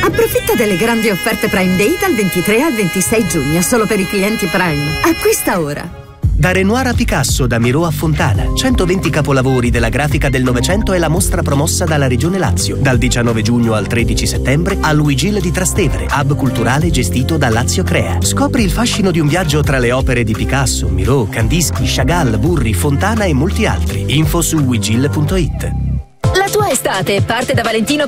Approfitta delle grandi offerte Prime Day dal 23 al 26 giugno, solo per i clienti Prime. Acquista ora. Da Renoir a Picasso, da Miro a Fontana, 120 capolavori della grafica del Novecento è la mostra promossa dalla Regione Lazio. Dal 19 giugno al 13 settembre a Luigil di Trastevere, hub culturale gestito da Lazio Crea. Scopri il fascino di un viaggio tra le opere di Picasso, Miro, Kandinsky, Chagall, Burri, Fontana e molti altri. Info su luigil.it. La tua estate parte da Valentino